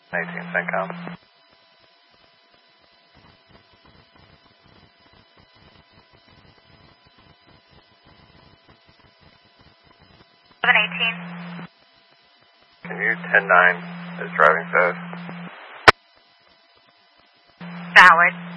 18 CENTCOM. 718. Can you 10-9 is driving south? Valid.